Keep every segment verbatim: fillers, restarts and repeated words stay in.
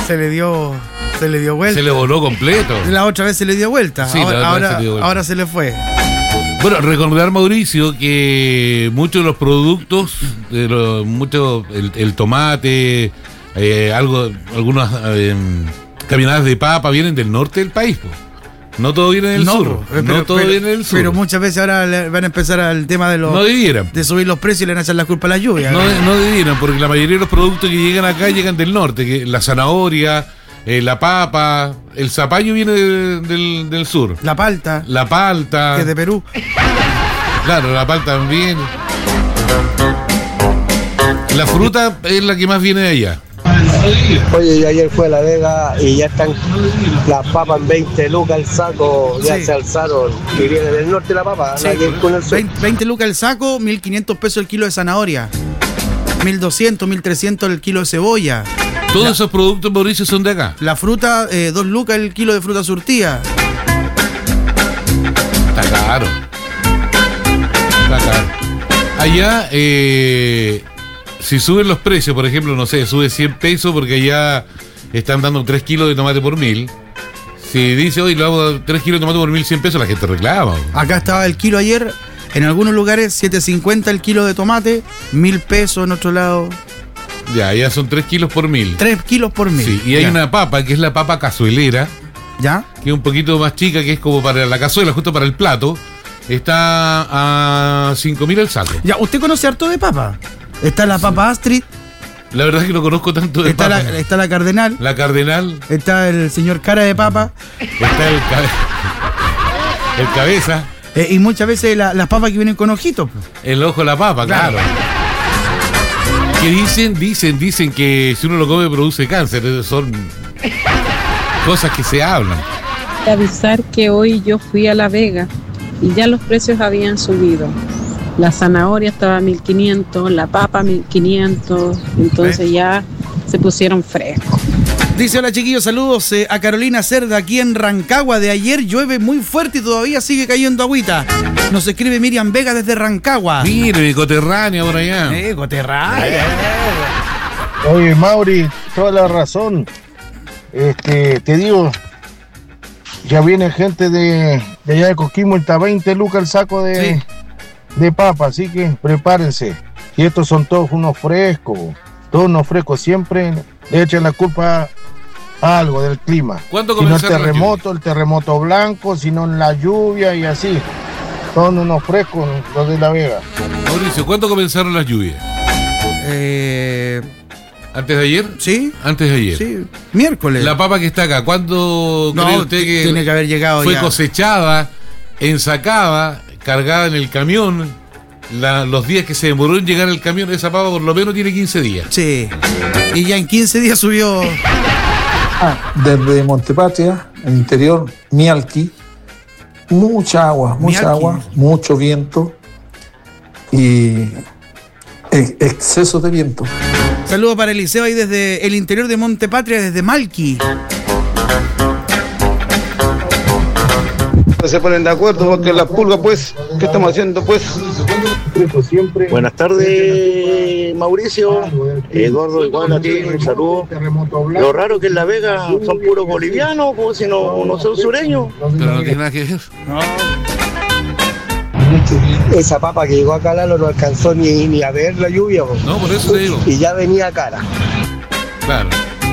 Se le dio, se le dio vuelta. Se le voló completo. La otra vez se le dio vuelta. Sí, ahora, la otra vez ahora, se le dio vuelta. ahora se le fue. Bueno, recordar, Mauricio, que muchos de los productos, de lo, mucho, el, el tomate, eh, algo, algunas eh, caminadas de papa vienen del norte del país, po. No todo viene del no, sur. Pero, no todo pero, viene del sur. Pero muchas veces ahora le van a empezar al tema de los no debieran. de subir los precios y le van a echar la culpa a la lluvia. No, no debieran, porque la mayoría de los productos que llegan acá llegan del norte, que la zanahoria, eh, la papa, el zapallo viene de, del, del sur. La palta. La palta. Que es de Perú. Claro, la palta también. La fruta es la que más viene de allá. Oye, yo ayer fui a La Vega y ya están las papas en veinte lucas el saco, ya Sí. se alzaron, que viene del norte la papa, Sí, la que con el sur. veinte, veinte lucas el saco, mil quinientos pesos el kilo de zanahoria. mil doscientos, mil trescientos el kilo de cebolla. Todos La- esos productos, Mauricio, son de acá. La fruta, eh, dos lucas el kilo de fruta surtida. Está caro. Está caro. Allá, eh, si suben los precios, por ejemplo, no sé, sube cien pesos porque allá están dando tres kilos de tomate por mil. Si dice, hoy lo hago tres kilos de tomate por mil cien pesos, la gente reclama. Acá estaba el kilo ayer, en algunos lugares siete cincuenta el kilo de tomate, mil pesos en otro lado, Ya, allá son tres kilos por mil. tres kilos por mil. Sí, y hay Ya. una papa que es la papa cazuelera, ¿Ya? que es un poquito más chica, que es como para la cazuela, justo para el plato. Está a cinco mil el saco. Ya, ¿usted conoce harto de papa? Está la papa Astrid, La verdad es que no conozco tanto de está papa. la, está la Cardenal, La Cardenal, está el señor Cara de Papa, está el, cabe- el cabeza, eh, y muchas veces la- las papas que vienen con ojitos. el ojo de la papa, claro. Claro. Que dicen, dicen, dicen que si uno lo come produce cáncer. Esas son cosas que se hablan. Avisar que hoy yo fui a La Vega y ya los precios habían subido. La zanahoria estaba a mil quinientos, la papa a mil quinientos, entonces ya se pusieron frescos. Dice, hola chiquillos, saludos eh, a Carolina Cerda aquí en Rancagua. De ayer llueve muy fuerte y todavía sigue cayendo agüita. Nos escribe Miriam Vega desde Rancagua. Mire, mi coterránea por allá. Eh, coterraya. Oye, Mauri, toda la razón. Este, te digo, ya viene gente de, de allá de Coquimbo, está veinte lucas el saco de, Sí. de papa, así que prepárense. Y estos son todos unos frescos, todos unos frescos, siempre le echan la culpa a algo del clima. ¿Cuándo Si no el comenzaron las terremoto, el terremoto blanco, si no la lluvia y así. Son unos frescos los de La Vega. Mauricio, ¿cuándo comenzaron las lluvias? Eh, ¿Antes de ayer? ¿Sí? Antes de ayer. Sí. Miércoles. La papa que está acá, ¿cuándo No, cree usted que tiene que haber llegado fue ya. cosechada, ensacada, cargada en el camión? La- los días que se demoró en llegar el camión, esa papa por lo menos tiene quince días. Sí. Y ya en quince días subió. Desde Montepatria, el interior, Mialqui, mucha agua, mucha Mialqui. agua, mucho viento y ex- exceso de viento. Saludo para Eliseo ahí desde el interior de Montepatria, desde Malqui. Se ponen de acuerdo porque las pulgas, pues, ¿qué estamos haciendo, pues? Buenas tardes, Mauricio. Eduardo, igual a ti, un saludo. Lo raro que en La Vega son puros bolivianos, pues, si no, no son sureños. Pero no tiene nada que ver. Esa papa que llegó acá, Lalo, no alcanzó ni, ni a ver la lluvia, po. No, por eso te digo. Y ya venía cara. Claro.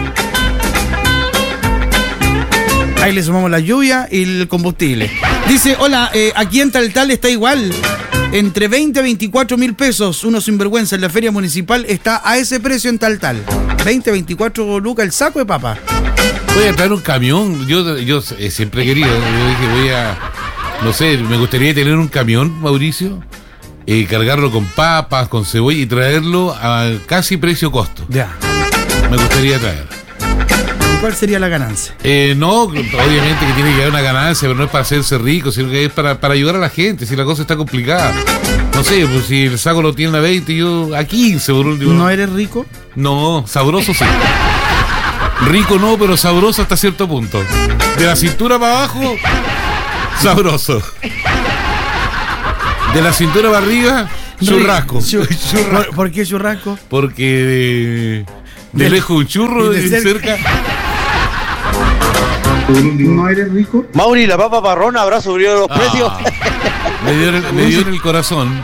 Ahí le sumamos la lluvia y el combustible. Dice, hola, eh, aquí en Taltal está igual. Entre veinte a veinticuatro mil pesos. Uno sinvergüenza en la feria municipal está a ese precio en Taltal. veinte, veinticuatro lucas el saco de papa. Voy a traer un camión. Yo, yo eh, siempre he querido. Yo dije, voy a. No sé, me gustaría tener un camión, Mauricio. Y cargarlo con papas, con cebolla y traerlo a casi precio-costo. Ya. Me gustaría traer. ¿Cuál sería la ganancia? Eh, no, obviamente que tiene que haber una ganancia, pero no es para hacerse rico, sino que es para, para ayudar a la gente, si la cosa está complicada. No sé, pues si el saco lo tiene a veinte, yo a quince por último. ¿No eres rico? No, sabroso sí. Rico no, pero sabroso hasta cierto punto. De la cintura para abajo, sabroso. De la cintura para arriba, churrasco. Chu- Churrasco. ¿Por, por qué churrasco? Porque de, de Del- lejos un churro y y de de cerca ¿No eres rico? Mauri, la papa parrona habrá subido los Ah, precios. Me dio, en- me dio en el corazón.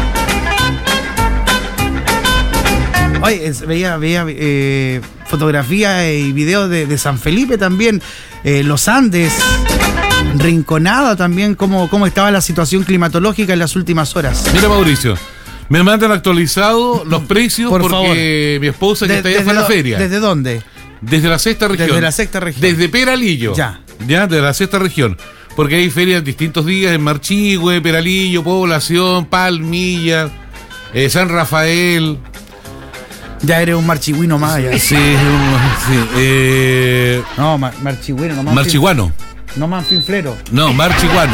Oye, es- veía, veía eh, fotografías y videos de, de San Felipe también, eh, los Andes, Rinconada también, cómo, cómo estaba la situación climatológica en las últimas horas. Mira, Mauricio, me mandan actualizado los precios Por porque favor. mi esposa que De- está allá fue a la do- feria. ¿Desde dónde? Desde la sexta región. Desde la sexta región. Desde Peralillo. Ya. Ya, de la sexta región. Porque hay ferias distintos días en Marchigüe, Peralillo, Población, Palmilla, eh, San Rafael. Ya eres un marchigüino más allá. Sí, un- sí, eh, No, ma- marchigüino, no más. Marchiguano. fin- no más finflero. No, Marchiguano.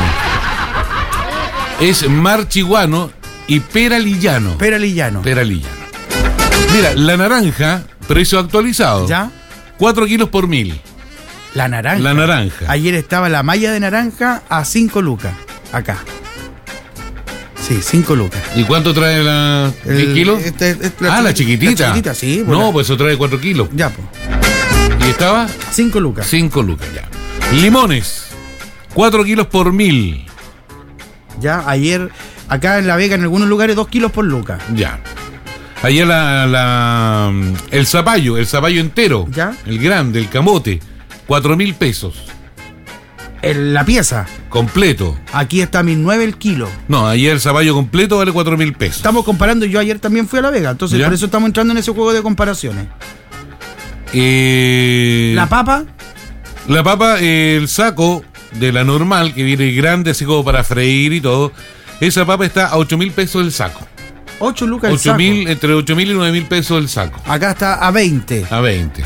Es Marchiguano y Peralillano. Peralillano. Peralillano. Mira, la naranja, precio actualizado. ¿Ya? cuatro kilos por mil. La naranja. La naranja. Ayer estaba la malla de naranja a cinco lucas. Acá. Sí, cinco lucas. ¿Y cuánto trae la El- diez kilos? este- este- ah, la chiquitita. La chiquitita, sí. No, bueno. pues eso trae cuatro kilos. Ya, pues. ¿Y estaba? cinco lucas. cinco lucas ya. Limones, cuatro kilos por mil. Ya, ayer, acá en La Vega, en algunos lugares, dos kilos por lucas. Ya. Ayer la, la, el zapallo, el zapallo entero. Ya. El grande, el camote, cuatro mil pesos. En la pieza, Completo. aquí está a mil nueve el kilo. No, ayer el zapallo completo vale cuatro mil pesos. Estamos comparando, yo ayer también fui a La Vega, entonces ¿Ya? por eso estamos entrando en ese juego de comparaciones. Eh, La papa, La papa, eh, el saco de la normal, que viene grande, así como para freír y todo, esa papa está a ocho mil pesos el saco. ocho lucas el ocho saco. mil, entre ocho mil y nueve mil pesos el saco. Acá está a veinte. A veinte.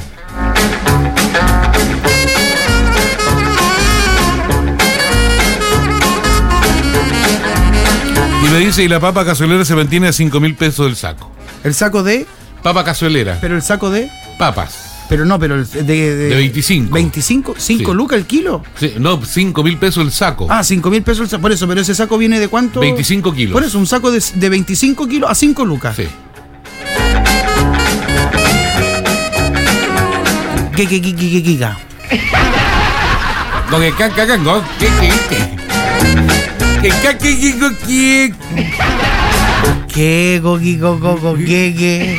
Y me dice, y la papa cazuelera se mantiene a cinco mil pesos el saco. El saco de, Papa cazuelera, pero el saco de, papas. pero no, pero el de, de, De veinticinco. ¿veinticinco? ¿cinco Sí. lucas el kilo? Sí, no, cinco mil pesos el saco. Ah, cinco mil pesos el saco. Por eso, pero ese saco viene de cuánto? veinticinco kilos. Por eso, un saco de, de veinticinco kilos a cinco lucas. Sí. ¿Qué, qué, qué, qué, qué, qué? Con el caca, caca, ¿qué, qué, qué? ¿Qué, qué, qué, qué, qué? ¿Qué, gogi, go, go, go, qué, qué?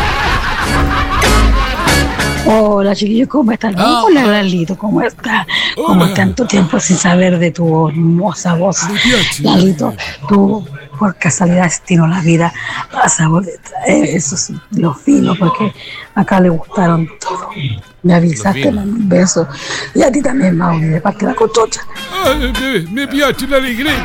Hola chiquillos, ¿cómo están? Ah. Hola Lalito, ¿cómo estás? Como Hola. tanto tiempo sin saber de tu hermosa voz. Lalito, tú por casualidad destino la vida vas a volver a traer esos los vinos porque acá le gustaron todo. Me avisaste, vinos. mando un beso. Y a ti también, Mauri, de parte de la cochocha. Ay, me, me piace el alegreto.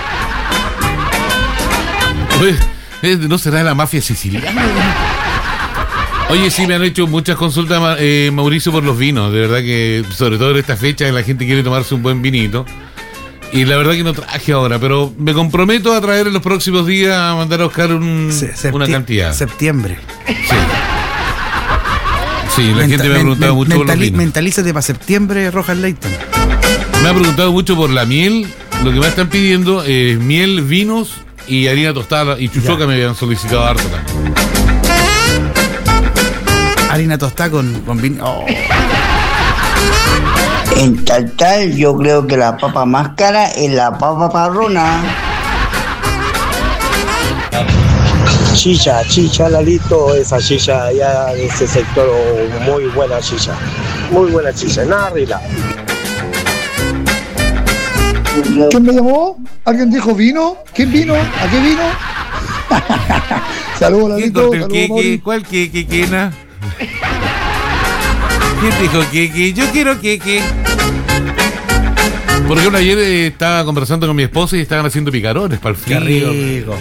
Oye, eh, ¿no será la mafia siciliana? Oye, sí, me han hecho muchas consultas, Ma- eh, Mauricio, por los vinos. De verdad que, sobre todo en esta fecha, la gente quiere tomarse un buen vinito. Y la verdad que no traje ahora, pero me comprometo a traer en los próximos días a mandar a buscar un- Se- septi- una cantidad. Sí, Septiembre. sí, la gente me ha Men- preguntado men- mucho por los mentali- vinos. Mentalízate para septiembre, Rojas Leighton. Me ha preguntado mucho por la miel. Lo que me están pidiendo es miel, vinos y harina tostada. Y chuchoca Ya. me habían solicitado harto también. Harina tostada con, con vino. Oh. En tal tal, yo creo que la papa más cara es la papa parrona. Chicha, chicha, Lalito, esa chicha allá de ese sector, muy buena chicha. Muy buena chicha, nada rila. ¿Quién me llamó? ¿Alguien dijo vino? ¿Quién vino? ¿A qué vino? Saludos, ¿Quién Lalito. cortó el Saludos, queque? Mauri. ¿Cuál queque, quequena? ¿Quién dijo queque? Yo quiero queque. Por ejemplo, ayer eh, estaba conversando con mi esposa y estaban haciendo picarones para el Qué frío. rico.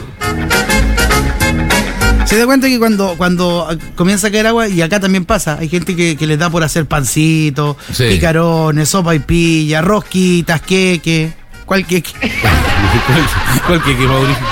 Se da cuenta que cuando, cuando comienza a caer agua, y acá también pasa, hay gente que, que les da por hacer pancitos, Sí. picarones, sopa y pilla, rosquitas, queque. ¿Cuál queque? ¿Cuál, cuál queque, Mauricio?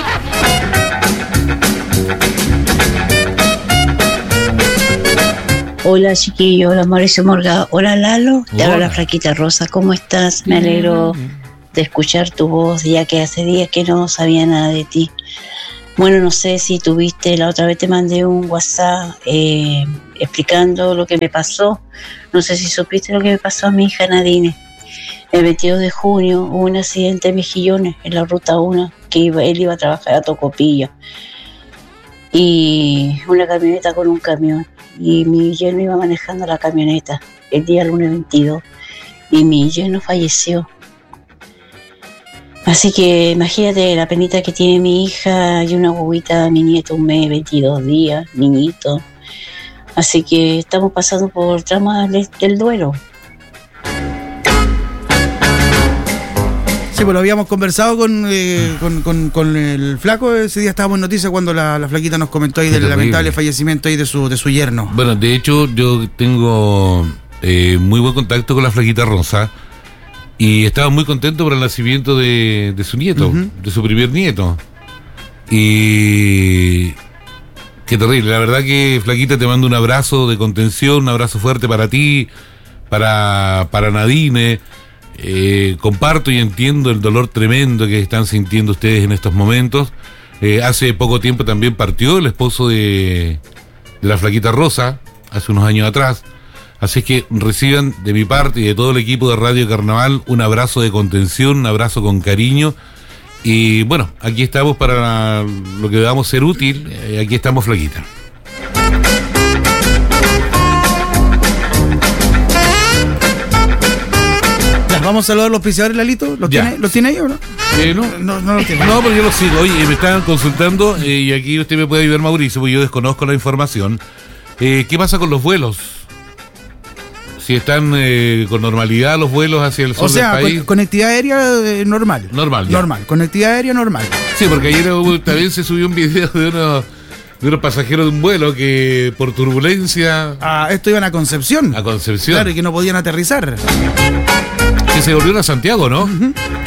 Hola chiquillo, hola Mauricio Morgado, hola Lalo, te habla Hola. la Flaquita Rosa, ¿cómo estás? Me alegro de escuchar tu voz, ya que hace días que no sabía nada de ti. Bueno, no sé si tuviste, la otra vez te mandé un WhatsApp eh, explicando lo que me pasó. No sé si supiste lo que me pasó a mi hija Nadine. El veintidós de junio hubo un accidente de Mejillones en la ruta uno, que iba, él iba a trabajar a Tocopilla. Y una camioneta con un camión. Y mi yerno iba manejando la camioneta el día lunes veintidós. Y mi yerno falleció. Así que imagínate la penita que tiene mi hija y una guaguita, mi nieto, un mes, veintidós días, niñito. Así que estamos pasando por tramas del, del duelo. Sí, pues lo habíamos conversado con, eh, con, con, con el flaco. Ese día estábamos en noticias cuando la, la flaquita nos comentó ahí del lamentable fallecimiento ahí de su, de su yerno. Bueno, de hecho yo tengo eh, muy buen contacto con la flaquita Rosa y estaba muy contento por el nacimiento de, de su nieto, uh-huh. de su primer nieto. Y qué terrible, la verdad que flaquita, te mando un abrazo de contención, un abrazo fuerte para ti, para, para Nadine. Eh, comparto y entiendo el dolor tremendo que están sintiendo ustedes en estos momentos. Eh, hace poco tiempo también partió el esposo de, de la flaquita Rosa, hace unos años atrás. Así que reciban de mi parte y de todo el equipo de Radio Carnaval un abrazo de contención, un abrazo con cariño. Y bueno, aquí estamos para lo que debamos ser útil. Eh, aquí estamos, flaquita. Vamos a saludar a los auspiciadores, Lalito. ¿Los tiene, ¿los tiene ahí o no? Eh, no, no, no los tiene. No, porque yo los sigo. Oye, me estaban consultando eh, y aquí usted me puede ayudar, Mauricio, porque yo desconozco la información. Eh, ¿Qué pasa con los vuelos? Si están eh, con normalidad los vuelos hacia el sur o sea, del país. Con, conectividad aérea eh, normal. Normal, ya. Normal, conectividad aérea normal. Sí, porque ayer también se subió un video de unos, de unos pasajeros de un vuelo que por turbulencia... Ah, esto iban a Concepción. A Concepción. Claro, y que no podían aterrizar. Que se volvieron a Santiago, ¿no? Uh-huh.